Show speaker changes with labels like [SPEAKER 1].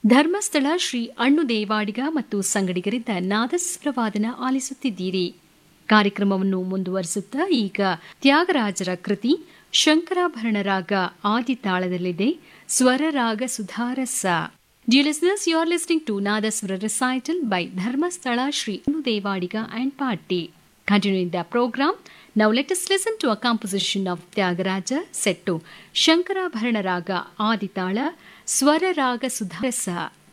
[SPEAKER 1] ಧರ್ಮಸ್ಥಳ ಶ್ರೀ ಅಣ್ಣು ದೇವಾಡಿಗ ಮತ್ತು ಸಂಗಡಿಗರಿಂದ ನಾದಸ್ವರವಾದನ ಆಲಿಸುತ್ತಿದ್ದೀರಿ. ಕಾರ್ಯಕ್ರಮವನ್ನು ಮುಂದುವರಿಸುತ್ತಾ ಈಗ ತ್ಯಾಗರಾಜರ ಕೃತಿ ಶಂಕರಾಭರಣ ರಾಗ ಆದಿತಾಳದಲ್ಲಿದೆ. ಸ್ವರರಾಗ ಸುಧಾರಸ. Dear listeners, you are listening to Nadaswara recital by Dharmasthala Sri Annu Devadiga and Party. Continuing the program, now let us listen to a composition of Tyagaraja set to Shankarabharana Raga Aditala Swara Raga Sudharasa.